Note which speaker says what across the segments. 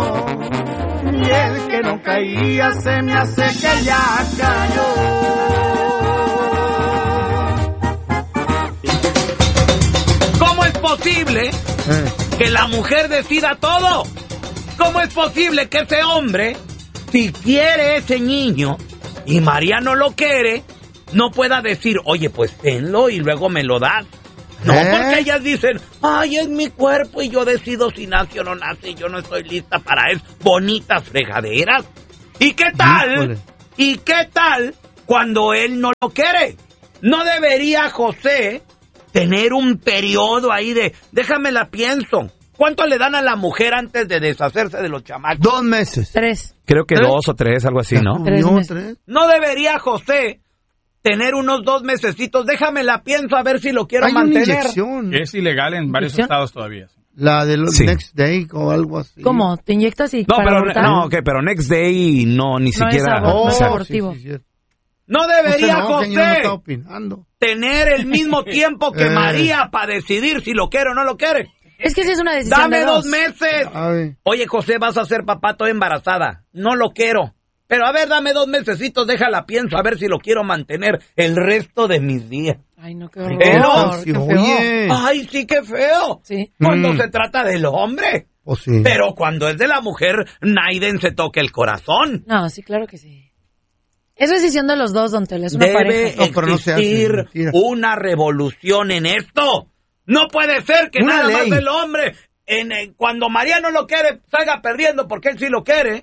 Speaker 1: Y el que no caía se me hace que ya cayó.
Speaker 2: ¿Cómo es posible que la mujer decida todo? ¿Cómo es posible que ese hombre, si quiere ese niño y María no lo quiere, no pueda decir, oye, pues tenlo y luego me lo das? No, porque ellas dicen, ay, es mi cuerpo y yo decido si nace o no nace y yo no estoy lista para eso. Bonitas fregaderas. ¿Y qué tal?
Speaker 3: Híjole.
Speaker 2: ¿Y qué tal cuando él no lo quiere? ¿No debería José tener un periodo ahí de, déjame la pienso? ¿Cuánto le dan a la mujer antes de deshacerse de los chamacos?
Speaker 3: 2 meses.
Speaker 4: 3.
Speaker 5: Creo que
Speaker 3: 3
Speaker 5: o 3, algo así, ¿no?
Speaker 4: 3
Speaker 3: No,
Speaker 4: meses.
Speaker 3: 3.
Speaker 2: ¿No debería José tener unos 2 mesecitos? Déjame la pienso a ver si lo quiero
Speaker 3: Hay una
Speaker 2: mantener.
Speaker 3: inyección.
Speaker 6: Es ilegal en varios
Speaker 4: ¿Inyección?
Speaker 6: estados todavía.
Speaker 3: La de los
Speaker 5: Sí.
Speaker 3: Next Day o algo así.
Speaker 4: ¿Cómo? ¿Te inyectas y
Speaker 5: No,
Speaker 4: para
Speaker 5: pero
Speaker 4: abortar?
Speaker 5: no, okay, pero Next Day no, ni siquiera.
Speaker 4: aborto,
Speaker 3: Oh,
Speaker 4: no es
Speaker 5: o sea,
Speaker 4: abortivo.
Speaker 3: cierto.
Speaker 2: ¿No debería
Speaker 3: No, señor, no está
Speaker 2: José
Speaker 3: opinando.
Speaker 2: tener el mismo tiempo que María para decidir si lo quiere o no lo quiere?
Speaker 4: Es que esa es una decisión
Speaker 2: Dame
Speaker 4: de
Speaker 2: 2
Speaker 4: dos.
Speaker 2: meses.
Speaker 3: Ay.
Speaker 2: Oye, José, vas a ser papá, estoy embarazada. No lo quiero. Pero a ver, dame 2 mesecitos, déjala pienso, a ver si lo quiero mantener el resto de mis días.
Speaker 4: Ay, no, qué
Speaker 2: Pero,
Speaker 4: horror.
Speaker 3: sí,
Speaker 4: Qué feo.
Speaker 3: oye.
Speaker 2: Ay, sí, qué feo.
Speaker 4: Sí.
Speaker 2: Cuando se trata del hombre.
Speaker 3: O sí.
Speaker 2: Pero cuando es de la mujer, Naiden se toca el corazón.
Speaker 4: No, sí, claro que sí. Es decisión de los dos, don Tela, es una
Speaker 2: Debe
Speaker 4: pareja.
Speaker 3: No, pero no se hace,
Speaker 2: existir
Speaker 3: mentira.
Speaker 2: una revolución en esto. No puede ser que
Speaker 3: Una
Speaker 2: nada
Speaker 3: ley.
Speaker 2: más el hombre, cuando María no lo quiere, salga perdiendo porque él sí lo quiere.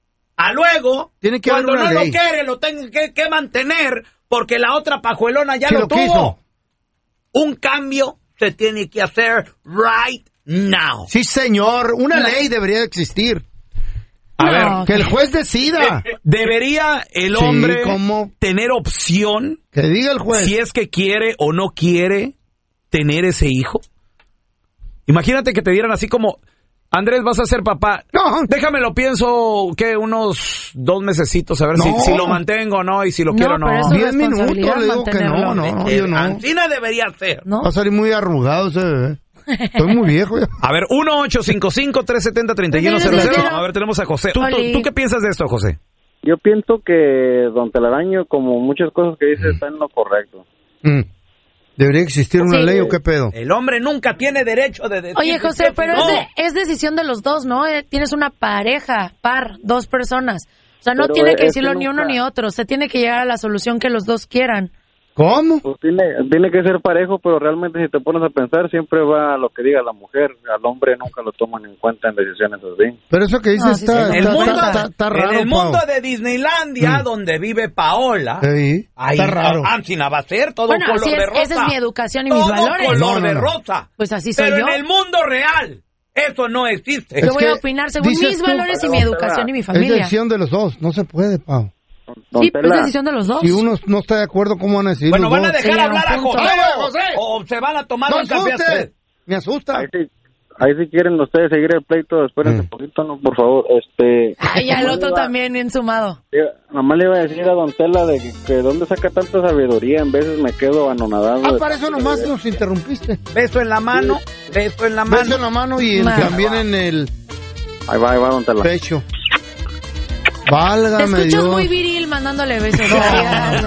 Speaker 2: A luego,
Speaker 3: Tiene que
Speaker 2: cuando
Speaker 3: haber
Speaker 2: no
Speaker 3: una
Speaker 2: lo
Speaker 3: ley.
Speaker 2: quiere, lo tengo que mantener porque la otra pajuelona ya
Speaker 3: Sí
Speaker 2: lo
Speaker 3: lo
Speaker 2: tuvo.
Speaker 3: quiso.
Speaker 2: Un cambio se tiene que hacer right now.
Speaker 3: Sí, señor. Una ley debería existir.
Speaker 5: a
Speaker 4: No.
Speaker 5: ver,
Speaker 3: Que el juez decida.
Speaker 5: ¿debería el
Speaker 3: Sí,
Speaker 5: hombre
Speaker 3: ¿cómo?
Speaker 5: tener opción
Speaker 3: Que diga el juez.
Speaker 5: si es que quiere o no quiere tener ese hijo? Imagínate que te dieran así como, Andrés, vas a ser papá.
Speaker 3: No.
Speaker 5: Déjame lo pienso, que unos 2 mesecitos, a ver
Speaker 3: No.
Speaker 5: si lo mantengo o no, y si lo
Speaker 4: No,
Speaker 5: quiero o no.
Speaker 4: pero eso-
Speaker 3: 10 minutos
Speaker 4: responsabilidad
Speaker 3: le digo que
Speaker 4: mantenerlo.
Speaker 3: no, yo no.
Speaker 2: Ancina debería ser.
Speaker 4: ¿No?
Speaker 3: Va a salir muy arrugado ese bebé. Estoy muy viejo ya.
Speaker 5: A ver, 1-855-370-3100. A ver, tenemos a José. ¿Tú
Speaker 4: Oli.
Speaker 5: qué piensas de esto, José?
Speaker 7: Yo pienso que Don Telaraño, como muchas cosas que dice, está en lo correcto.
Speaker 3: ¿Debería existir una
Speaker 4: Sí.
Speaker 3: ley o qué pedo?
Speaker 2: El hombre nunca tiene derecho de decir.
Speaker 4: Oye, José, pero
Speaker 2: no.
Speaker 4: es decisión de los dos, ¿no? Tienes una pareja, 2 personas. O sea, no
Speaker 7: Pero
Speaker 4: tiene que
Speaker 7: es que
Speaker 4: decirlo ni uno
Speaker 7: nunca-
Speaker 4: ni otro. Se tiene que llegar a la solución que los dos quieran.
Speaker 3: ¿Cómo?
Speaker 7: Pues tiene que ser parejo, pero realmente si te pones a pensar, siempre va a lo que diga la mujer. Al hombre nunca lo toman en cuenta en decisiones así.
Speaker 3: Pero eso que dice
Speaker 4: No, sí,
Speaker 3: está,
Speaker 4: sí.
Speaker 2: En el
Speaker 3: está,
Speaker 2: mundo,
Speaker 3: está raro,
Speaker 2: en el mundo
Speaker 3: Pau.
Speaker 2: de Disneylandia, donde vive Paola,
Speaker 3: Sí,
Speaker 2: ahí
Speaker 3: está raro.
Speaker 2: Ancina va a ser todo
Speaker 4: Bueno,
Speaker 2: color
Speaker 4: así
Speaker 2: de
Speaker 4: es,
Speaker 2: rosa.
Speaker 4: esa es mi educación y mis
Speaker 2: todo
Speaker 4: valores.
Speaker 2: color
Speaker 3: No,
Speaker 2: de
Speaker 3: no.
Speaker 2: rosa.
Speaker 4: Pues así soy
Speaker 2: Pero
Speaker 4: yo.
Speaker 2: en el mundo real, eso no existe.
Speaker 4: Yo
Speaker 3: Es
Speaker 4: voy a
Speaker 3: que
Speaker 4: opinar según
Speaker 3: dices
Speaker 4: mis
Speaker 3: tú-
Speaker 4: valores y mi educación y mi
Speaker 3: Es
Speaker 4: familia.
Speaker 3: decisión de los dos, no se puede, Pau.
Speaker 7: Don
Speaker 4: Sí, pero es
Speaker 7: Tela,
Speaker 4: decisión de los dos.
Speaker 3: Si uno no está de acuerdo, ¿cómo van a decir
Speaker 2: Bueno,
Speaker 3: los
Speaker 2: ¿van a
Speaker 3: dos?
Speaker 2: dejar
Speaker 4: Sí,
Speaker 2: hablar a
Speaker 4: un punto.
Speaker 2: José,
Speaker 3: ¡Ay,
Speaker 2: o-
Speaker 3: José!
Speaker 2: o se van a tomar
Speaker 3: ¡No
Speaker 2: un café a
Speaker 3: asuste!
Speaker 2: ustedes?
Speaker 3: Me asusta.
Speaker 7: ahí si quieren ustedes seguir el pleito, espérense un poquito, no, por favor.
Speaker 4: Ay, al otro también bien sumado.
Speaker 7: Nomás le iba a decir a Don Tela de que dónde saca tanta sabiduría, en veces me quedo anonadado.
Speaker 3: Para eso nomás nos interrumpiste.
Speaker 2: Beso en la mano, beso en la
Speaker 3: Beso en
Speaker 2: mano.
Speaker 3: la mano y
Speaker 4: Ma.
Speaker 3: también en el
Speaker 7: Ahí va, Don Tela.
Speaker 3: pecho.
Speaker 4: Te
Speaker 3: Válgame
Speaker 4: escuchas
Speaker 3: Dios.
Speaker 4: muy viril mandándole besos. Ay,